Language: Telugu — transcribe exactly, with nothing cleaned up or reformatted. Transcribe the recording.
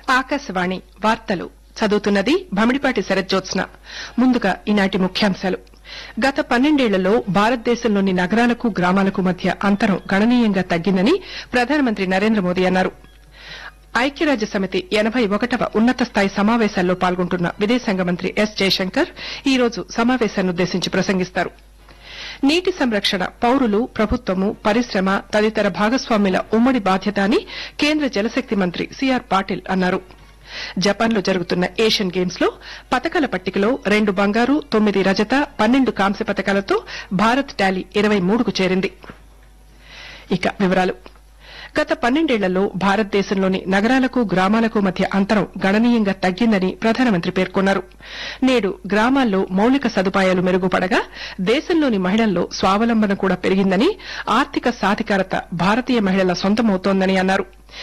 ఆకాశవాణి వార్తలు చదువుతున్నది భమిడిపాటి శరజ్జోత్స్న. ముందుగా ఈనాటి ముఖ్యాంశాలు. గత పన్నెండేళ్లలో భారతదేశంలోని నగరాలకు గ్రామాలకు మధ్య అంతరం గణనీయంగా తగ్గిందని ప్రధానమంత్రి నరేంద్ర మోదీ అన్నారు. ఐక్యరాజ్య సమితి ఎనబై ఒకటవ ఉన్నత స్థాయి సమావేశాల్లో పాల్గొంటున్న విదేశాంగ మంత్రి ఎస్ జయశంకర్ ఈ రోజు సమావేశాన్నుద్దేశించి ప్రసంగిస్తారు. నీటి సంరక్షణ పౌరులు, ప్రభుత్వము, పరిశ్రమ తదితర భాగస్వామ్యుల ఉమ్మడి బాధ్యత అని కేంద్ర జలశక్తి మంత్రి సిఆర్ పాటిల్ అన్నారు. జపాన్లో జరుగుతున్న ఏషియన్ గేమ్స్ లో పతకాల పట్టికలో రెండు బంగారు, తొమ్మిది రజత, పన్నెండు కాంస్య పతకాలతో భారత్ టాలీ ఇరవై మూడుకు చేరింది. ఇక వివరాలు. గత పన్నెండేళ్లలో భారతదేశంలోని నగరాలకు గ్రామాలకు మధ్య అంతరం గణనీయంగా తగ్గిందని ప్రధానమంత్రి పేర్కొన్నారు. నేడు గ్రామాల్లో మౌలిక సదుపాయాలు మెరుగుపడగా దేశంలోని మహిళల్లో స్వావలంబన కూడా పెరిగిందని, ఆర్థిక సాధికారత భారతీయ మహిళల సొంతమవుతోందని అన్నారు.